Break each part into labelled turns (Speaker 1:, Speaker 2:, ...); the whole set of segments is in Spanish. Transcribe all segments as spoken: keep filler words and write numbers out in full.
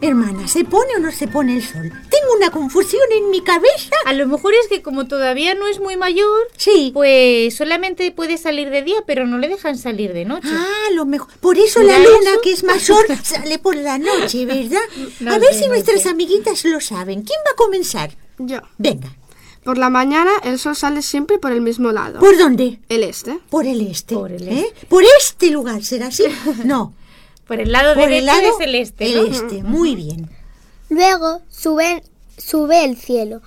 Speaker 1: Hermana, ¿se pone o no se pone el sol? Tengo una confusión en mi cabeza.
Speaker 2: A lo mejor es que como todavía no es muy mayor,
Speaker 1: sí,
Speaker 2: pues solamente puede salir de día, pero no le dejan salir de noche.
Speaker 1: Ah, lo mejor. Por eso la luna, eso? que es mayor, sale por la noche, ¿verdad? No a ver sé, si no nuestras sé. amiguitas lo saben. ¿Quién va a comenzar?
Speaker 3: Yo.
Speaker 1: Venga.
Speaker 3: Por la mañana el sol sale siempre por el mismo lado.
Speaker 1: ¿Por dónde?
Speaker 3: El este.
Speaker 1: Por el este.
Speaker 2: Por el este.
Speaker 1: ¿Eh? Por este lugar, ¿será así? No.
Speaker 2: Por el lado
Speaker 1: por
Speaker 2: derecho
Speaker 1: el lado,
Speaker 2: es el este,
Speaker 1: ¿no?
Speaker 2: El
Speaker 1: este, muy bien.
Speaker 4: Luego sube, sube el cielo.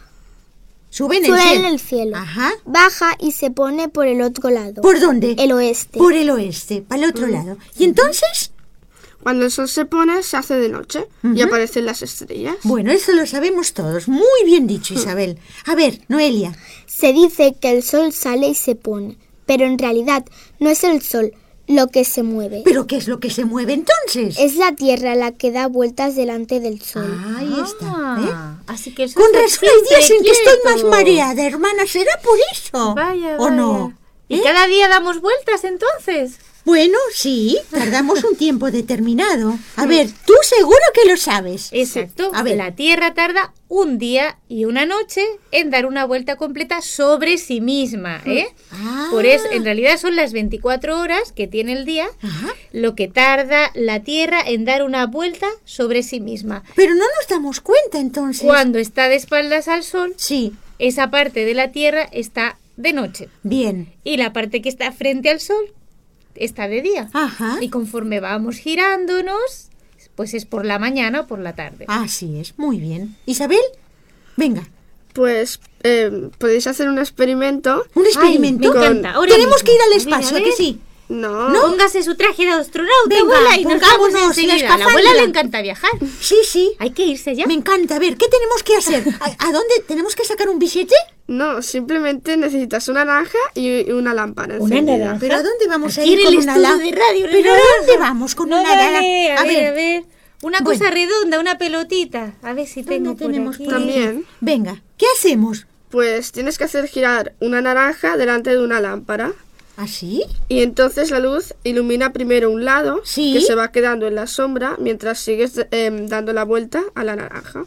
Speaker 1: Sube en
Speaker 4: sube
Speaker 1: el cielo.
Speaker 4: en el cielo.
Speaker 1: Ajá.
Speaker 4: Baja y se pone por el otro lado.
Speaker 1: ¿Por dónde?
Speaker 4: El oeste.
Speaker 1: Por el oeste, para el otro uh-huh. lado. ¿Y entonces?
Speaker 3: Cuando el sol se pone, se hace de noche uh-huh. y aparecen las estrellas.
Speaker 1: Bueno, eso lo sabemos todos. Muy bien dicho, Isabel. A ver, Noelia.
Speaker 4: Se dice que el sol sale y se pone, pero en realidad no es el sol lo que se mueve.
Speaker 1: ¿Pero qué es lo que se mueve entonces?
Speaker 4: Es la tierra la que da vueltas delante del sol.
Speaker 1: Ah, ahí está. ¿Eh?
Speaker 2: Así que el sol
Speaker 1: con razón hay días en que estoy más mareada, hermana. ¿Será por eso?
Speaker 2: Vaya,
Speaker 1: ¿O
Speaker 2: vaya.
Speaker 1: no?
Speaker 2: ¿Y
Speaker 1: ¿Eh?
Speaker 2: cada día damos vueltas entonces?
Speaker 1: Bueno, sí, tardamos un tiempo determinado. A ver, tú seguro que lo sabes.
Speaker 2: Exacto.
Speaker 1: A ver.
Speaker 2: La Tierra tarda un día y una noche en dar una vuelta completa sobre sí misma, ¿eh?
Speaker 1: Ah.
Speaker 2: Por eso, en realidad son las veinticuatro horas que tiene el día,
Speaker 1: Ajá.
Speaker 2: lo que tarda la Tierra en dar una vuelta sobre sí misma.
Speaker 1: Pero no nos damos cuenta entonces.
Speaker 2: Cuando está de espaldas al Sol,
Speaker 1: sí,
Speaker 2: esa parte de la Tierra está de noche.
Speaker 1: Bien.
Speaker 2: Y la parte que está frente al Sol está de día.
Speaker 1: Ajá.
Speaker 2: Y conforme vamos girándonos, pues es por la mañana o por la tarde.
Speaker 1: Así es, muy bien. Isabel, venga.
Speaker 3: Pues eh, podéis hacer un experimento.
Speaker 1: ¿Un experimento?
Speaker 2: Ay, me encanta. Ahora
Speaker 1: Tenemos
Speaker 2: mismo.
Speaker 1: que ir al
Speaker 2: A
Speaker 1: espacio,
Speaker 2: ver, a
Speaker 1: ¿a que
Speaker 2: ver.
Speaker 1: sí?
Speaker 3: No.
Speaker 2: no. Póngase su traje de astronauta,
Speaker 1: venga,
Speaker 2: abuela, y nos vamos
Speaker 1: pongámonos
Speaker 2: enseguida.
Speaker 1: la
Speaker 2: A la abuela le encanta viajar.
Speaker 1: Sí, sí.
Speaker 2: Hay que irse ya.
Speaker 1: Me encanta. A ver, ¿qué tenemos que hacer? ¿A, a dónde? ¿Tenemos que sacar un billete?
Speaker 3: No, simplemente necesitas una naranja y una lámpara
Speaker 2: ¿Una
Speaker 3: encendida.
Speaker 2: naranja?
Speaker 1: ¿Pero a dónde vamos a
Speaker 2: Aquí
Speaker 1: ir
Speaker 2: en
Speaker 1: con
Speaker 2: el
Speaker 1: una
Speaker 2: estudio
Speaker 1: lámpara?
Speaker 2: de radio?
Speaker 1: ¿Pero a dónde vamos con
Speaker 2: no
Speaker 1: una
Speaker 2: vale.
Speaker 1: naranja?
Speaker 2: A ver, a ver. Una
Speaker 1: Bueno.
Speaker 2: cosa redonda, una pelotita. A ver si tengo por
Speaker 1: tenemos
Speaker 2: aquí.
Speaker 1: por
Speaker 3: También.
Speaker 1: Venga, ¿qué hacemos?
Speaker 3: Pues tienes que hacer girar una naranja delante de una lámpara.
Speaker 1: ¿Así?
Speaker 3: Y entonces la luz ilumina primero un lado,
Speaker 1: ¿Sí?
Speaker 3: que se va quedando en la sombra mientras sigues eh, dando la vuelta a la naranja.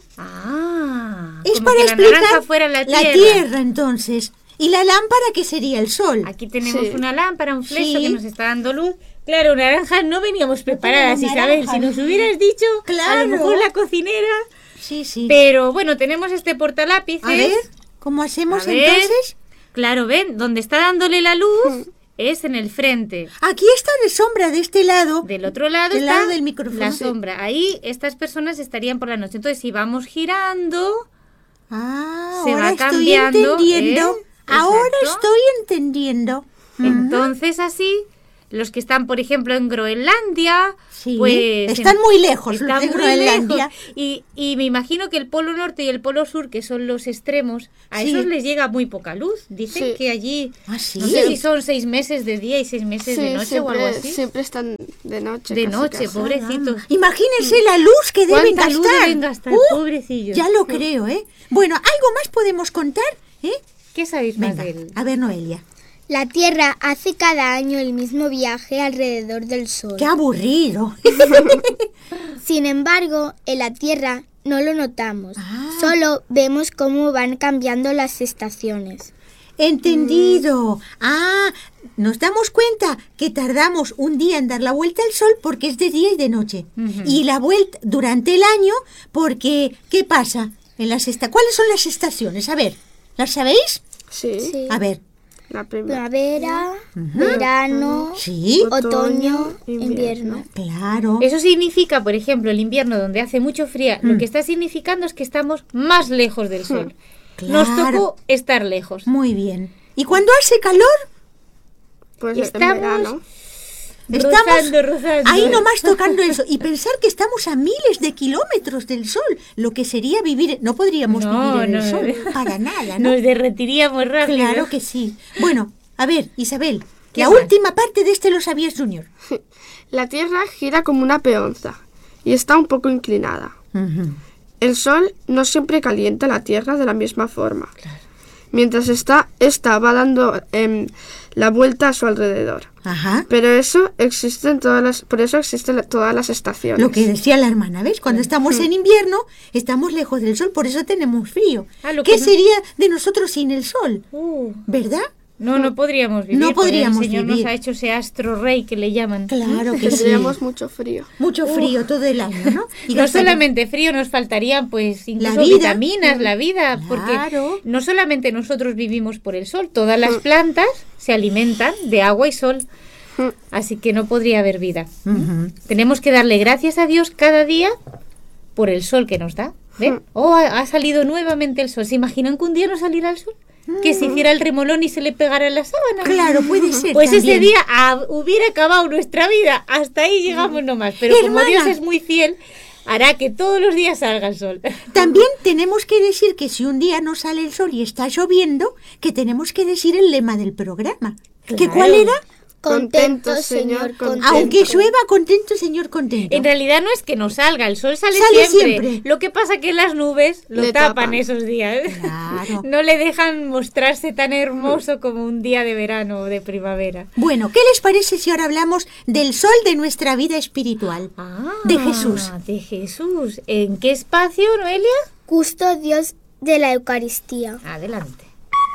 Speaker 2: Ah,
Speaker 1: Es
Speaker 2: como
Speaker 1: para
Speaker 2: que
Speaker 1: explicar
Speaker 2: la naranja fuera la tierra.
Speaker 1: la tierra, entonces. ¿Y la lámpara qué sería? El sol.
Speaker 2: Aquí tenemos
Speaker 3: Sí.
Speaker 2: una lámpara, un fleso
Speaker 1: Sí.
Speaker 2: que nos está dando luz. Claro, naranjas no veníamos preparadas,
Speaker 1: tenemos
Speaker 2: Isabel.
Speaker 1: naranjas.
Speaker 2: Si nos hubieras dicho, a
Speaker 1: Claro.
Speaker 2: lo mejor la cocinera.
Speaker 1: Sí, sí.
Speaker 2: Pero bueno, tenemos este portalápices.
Speaker 1: A ver, ¿cómo hacemos
Speaker 2: A ver.
Speaker 1: entonces?
Speaker 2: Claro, ven, donde está dándole la luz es en el frente.
Speaker 1: Aquí está de sombra de este lado.
Speaker 2: Del otro lado
Speaker 1: Del
Speaker 2: está
Speaker 1: lado del micrófono.
Speaker 2: la sombra. Ahí estas personas estarían por la noche. Entonces, si vamos girando,
Speaker 1: Ah,
Speaker 2: se
Speaker 1: ahora
Speaker 2: va
Speaker 1: estoy
Speaker 2: entendiendo,
Speaker 1: entendiendo.
Speaker 2: ¿eh?
Speaker 1: Ahora
Speaker 2: Exacto.
Speaker 1: estoy entendiendo.
Speaker 2: Entonces así, los que están, por ejemplo, en Groenlandia,
Speaker 1: Sí,
Speaker 2: pues
Speaker 1: están muy lejos los
Speaker 2: están
Speaker 1: de
Speaker 2: muy
Speaker 1: Groenlandia.
Speaker 2: lejos. Y, y me imagino que el polo norte y el polo sur, que son los extremos, a
Speaker 1: Sí.
Speaker 2: esos les llega muy poca luz. Dicen
Speaker 3: Sí.
Speaker 2: que allí,
Speaker 1: ¿Ah, sí?
Speaker 2: no sé si son seis meses de día y seis meses de noche o algo
Speaker 3: siempre,
Speaker 2: así.
Speaker 3: siempre están de noche.
Speaker 2: De
Speaker 3: casi,
Speaker 2: noche,
Speaker 3: casi.
Speaker 2: pobrecitos.
Speaker 1: Imagínense la luz que deben
Speaker 2: ¿Cuánta
Speaker 1: gastar.
Speaker 2: luz deben gastar,
Speaker 1: Uh,
Speaker 2: pobrecillos?
Speaker 1: Ya lo creo, ¿eh? Bueno, ¿algo más podemos contar? ¿Eh?
Speaker 2: ¿Qué sabéis más
Speaker 1: Venga,
Speaker 2: de él?
Speaker 1: a ver, Noelia.
Speaker 4: La Tierra hace cada año el mismo viaje alrededor del Sol.
Speaker 1: ¡Qué aburrido!
Speaker 4: Sin embargo, en la Tierra no lo notamos.
Speaker 1: Ah.
Speaker 4: Solo vemos cómo van cambiando las estaciones.
Speaker 1: Entendido. Ah, nos damos cuenta que tardamos un día en dar la vuelta al sol porque es de día y de noche.
Speaker 2: Ujú.
Speaker 1: Y la vuelta durante el año porque, ¿qué pasa? En las esta- ¿Cuáles son las estaciones? A ver, ¿las sabéis?
Speaker 3: Sí,
Speaker 4: Sí.
Speaker 1: A ver.
Speaker 3: la primera.
Speaker 4: Primavera, verano,
Speaker 1: Sí,
Speaker 4: otoño,
Speaker 3: invierno.
Speaker 4: invierno.
Speaker 1: claro.
Speaker 2: Eso significa, por ejemplo, el invierno donde hace mucho frío, lo que está significando es que estamos más lejos del sol. Nos
Speaker 1: Claro.
Speaker 2: tocó estar lejos.
Speaker 1: Muy bien. ¿Y cuando hace calor?
Speaker 3: Pues
Speaker 2: Estamos-
Speaker 3: en verano.
Speaker 1: Estamos
Speaker 2: Rozando, rozando.
Speaker 1: ahí nomás tocando eso. Y pensar que estamos a miles de kilómetros del sol. Lo que sería vivir... No podríamos
Speaker 2: No,
Speaker 1: vivir en
Speaker 2: no,
Speaker 1: el sol.
Speaker 2: no.
Speaker 1: Para nada, ¿no?
Speaker 2: Nos derretiríamos rápido.
Speaker 1: Claro que sí. Bueno, a ver, Isabel.
Speaker 2: ¿Qué
Speaker 1: La
Speaker 2: más?
Speaker 1: última parte de este lo sabías, Junior.
Speaker 3: La Tierra gira como una peonza y está un poco inclinada. El sol no siempre calienta la Tierra de la misma forma. mientras está, esta va dando em, la vuelta a su alrededor.
Speaker 1: Ajá.
Speaker 3: Pero eso existe en todas las, por eso existen la- todas las estaciones.
Speaker 1: Lo que decía la hermana, ¿ves? Cuando estamos en invierno, estamos lejos del sol, por eso tenemos frío.
Speaker 2: Ah, lo
Speaker 1: ¿Qué
Speaker 2: que no-
Speaker 1: sería de nosotros sin el sol?
Speaker 2: Uh,
Speaker 1: ¿Verdad?
Speaker 2: no, no podríamos vivir.
Speaker 1: No
Speaker 2: porque
Speaker 1: podríamos
Speaker 2: El Señor
Speaker 1: vivir.
Speaker 2: nos ha hecho ese astro rey que le llaman.
Speaker 1: Claro que sí.
Speaker 3: Tendríamos mucho frío.
Speaker 1: Mucho frío todo el año, ¿no? Y
Speaker 2: No
Speaker 1: gastar-
Speaker 2: solamente frío, nos faltarían pues incluso
Speaker 1: vida.
Speaker 2: vitaminas, la vida,
Speaker 1: Claro.
Speaker 2: porque no solamente nosotros vivimos por el sol, todas las plantas se alimentan de agua y sol, así que no podría haber vida.
Speaker 1: Ujú.
Speaker 2: Tenemos que darle gracias a Dios cada día por el sol que nos da. ¿Ven? Oh, ha, ha salido nuevamente el sol. ¿Se imaginan que un día no saliera el sol? Que se hiciera el remolón y se le pegara en la sábana.
Speaker 1: Claro, puede ser.
Speaker 2: Pues ese
Speaker 1: también.
Speaker 2: día ah, hubiera acabado nuestra vida. Hasta ahí llegamos nomás. Pero como
Speaker 1: Hermana.
Speaker 2: Dios es muy fiel, hará que todos los días salga el sol.
Speaker 1: También tenemos que decir que si un día no sale el sol y está lloviendo, que tenemos que decir el lema del programa. ¿Que
Speaker 2: Claro.
Speaker 1: cuál era?
Speaker 4: Contento, Señor, contento.
Speaker 1: Aunque llueva, contento, Señor, contento.
Speaker 2: En realidad no es que no salga, el sol sale,
Speaker 1: Sale
Speaker 2: siempre.
Speaker 1: siempre.
Speaker 2: Lo que pasa que las nubes lo
Speaker 3: Le
Speaker 2: tapan,
Speaker 3: tapan.
Speaker 2: esos días.
Speaker 1: Claro.
Speaker 2: No le dejan mostrarse tan hermoso como un día de verano o de primavera.
Speaker 1: Bueno, ¿qué les parece si ahora hablamos del sol de nuestra vida espiritual?
Speaker 2: Ah,
Speaker 1: De Jesús.
Speaker 2: De Jesús. ¿En qué espacio, Noelia?
Speaker 4: Custodios de la Eucaristía.
Speaker 2: Adelante.